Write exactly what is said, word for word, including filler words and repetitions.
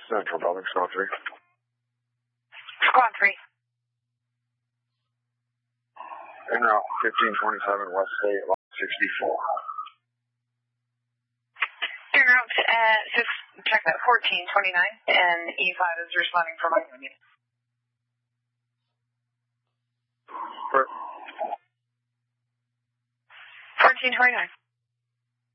Central Building, Squad three. Squad three. En route fifteen twenty-seven West State, lot sixty-four. En route at six, check that, fourteen twenty-nine, and E five is responding from my unit. fourteen twenty-nine.